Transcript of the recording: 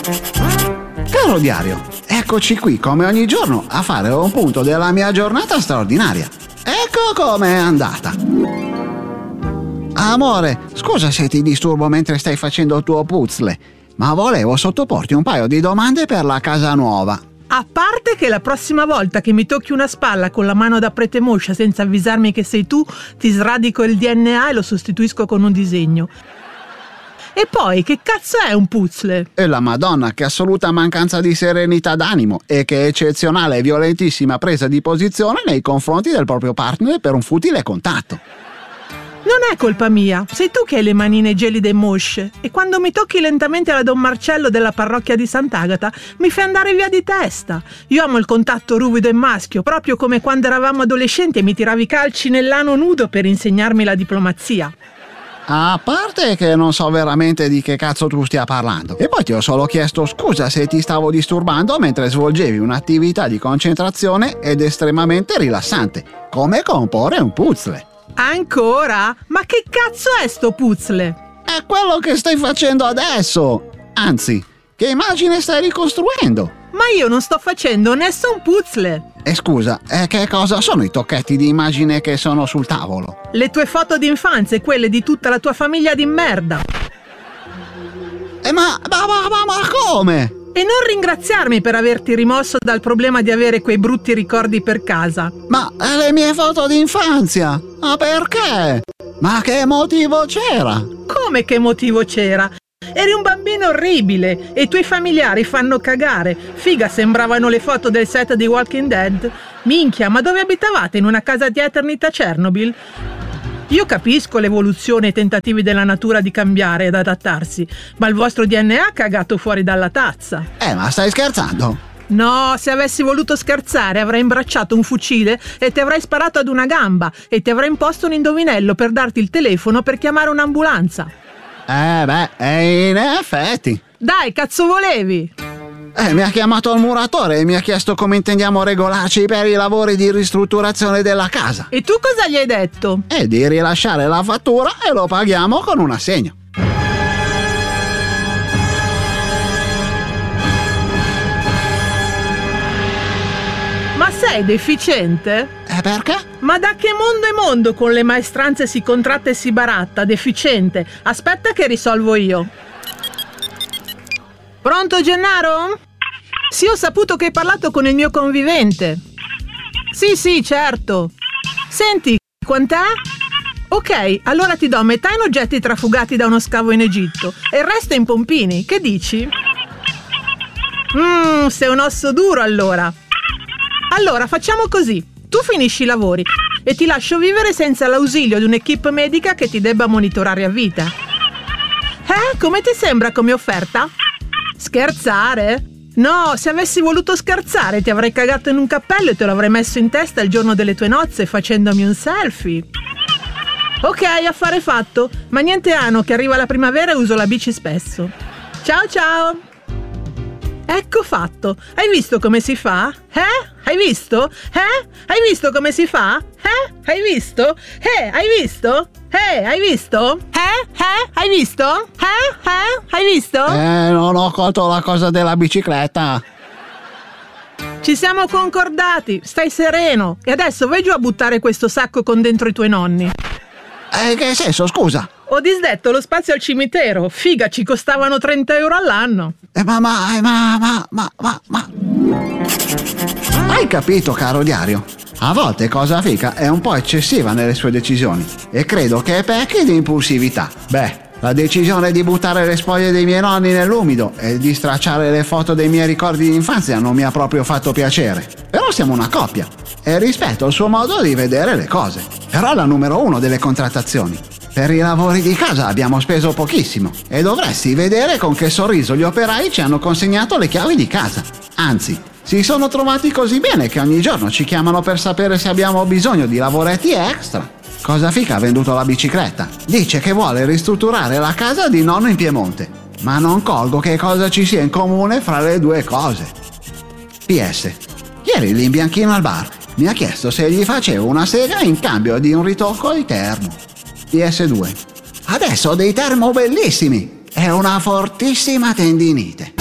Caro diario, eccoci qui come ogni giorno a fare un punto della mia giornata straordinaria. Ecco com'è andata. Amore, scusa se ti disturbo mentre stai facendo il tuo puzzle, ma volevo sottoporti un paio di domande per la casa nuova. A parte che la prossima volta che mi tocchi una spalla con la mano da pretemoscia senza avvisarmi che sei tu, ti sradico il DNA e lo sostituisco con un disegno. E poi, che cazzo è un puzzle? E la Madonna, che assoluta mancanza di serenità d'animo e che eccezionale e violentissima presa di posizione nei confronti del proprio partner per un futile contatto. Non è colpa mia, sei tu che hai le manine gelide e mosce e quando mi tocchi lentamente la Don Marcello della parrocchia di Sant'Agata mi fai andare via di testa. Io amo il contatto ruvido e maschio, proprio come quando eravamo adolescenti e mi tiravi calci nell'ano nudo per insegnarmi la diplomazia. A parte che non so veramente di che cazzo tu stia parlando. E poi ti ho solo chiesto scusa se ti stavo disturbando mentre svolgevi un'attività di concentrazione ed estremamente rilassante, come comporre un puzzle. Ancora? Ma che cazzo è sto puzzle? È quello che stai facendo adesso! Anzi, che immagine stai ricostruendo? Ma io non sto facendo nessun puzzle! E scusa, che cosa sono i tocchetti di immagine che sono sul tavolo? Le tue foto d'infanzia e quelle di tutta la tua famiglia di merda! Ma come? E non ringraziarmi per averti rimosso dal problema di avere quei brutti ricordi per casa. Ma le mie foto d'infanzia? Ma perché? Ma che motivo c'era? Come che motivo c'era? Eri un bambino orribile e i tuoi familiari fanno cagare. Figa, sembravano le foto del set di Walking Dead. Minchia, ma dove abitavate? In una casa di eternità Chernobyl? Io capisco l'evoluzione e i tentativi della natura di cambiare ed adattarsi, ma il vostro DNA ha cagato fuori dalla tazza. Ma stai scherzando? No, se avessi voluto scherzare avrei imbracciato un fucile e ti avrei sparato ad una gamba e ti avrei imposto un indovinello per darti il telefono per chiamare un'ambulanza. In effetti. Dai, cazzo volevi? Mi ha chiamato il muratore e mi ha chiesto come intendiamo regolarci per i lavori di ristrutturazione della casa. E tu cosa gli hai detto? Di rilasciare la fattura e lo paghiamo con un assegno. Ma sei deficiente? Perché? Ma da che mondo è mondo con le maestranze si contratta e si baratta, deficiente? Aspetta che risolvo io. Pronto, Gennaro? Sì, ho saputo che hai parlato con il mio convivente. Sì, certo. Senti, quant'è? Ok, allora ti do metà in oggetti trafugati da uno scavo in Egitto e il resto in pompini. Che dici? Sei un osso duro allora. Allora, facciamo così. Tu finisci i lavori e ti lascio vivere senza l'ausilio di un'equipe medica che ti debba monitorare a vita. Come ti sembra come offerta? Scherzare? No, se avessi voluto scherzare ti avrei cagato in un cappello e te l'avrei messo in testa il giorno delle tue nozze facendomi un selfie. Ok, affare fatto. Ma niente ano, che arriva la primavera e uso la bici spesso. Ciao! Ecco fatto. Hai visto come si fa? Hai visto? Hai visto come si fa? Hai visto? Hai visto? Hai visto? Hai visto? Hai visto? Non ho colto la cosa della bicicletta. Ci siamo concordati, stai sereno. E adesso vai giù a buttare questo sacco con dentro i tuoi nonni. Che senso, scusa? Ho disdetto lo spazio al cimitero. Figa, ci costavano 30 euro all'anno. Ma hai capito, caro diario? A volte cosa fica è un po' eccessiva nelle sue decisioni e credo che pecchi di impulsività. La decisione di buttare le spoglie dei miei nonni nell'umido e di stracciare le foto dei miei ricordi di infanzia non mi ha proprio fatto piacere. Però siamo una coppia e rispetto il suo modo di vedere le cose. Però la numero 1 delle contrattazioni. Per i lavori di casa abbiamo speso pochissimo e dovresti vedere con che sorriso gli operai ci hanno consegnato le chiavi di casa. Anzi, si sono trovati così bene che ogni giorno ci chiamano per sapere se abbiamo bisogno di lavoretti extra. Cosa fica ha venduto la bicicletta? Dice che vuole ristrutturare la casa di nonno in Piemonte, ma non colgo che cosa ci sia in comune fra le due cose. PS. Ieri l'imbianchino al bar mi ha chiesto se gli facevo una sega in cambio di un ritocco di termo. PS2. Adesso ho dei termo bellissimi e una fortissima tendinite.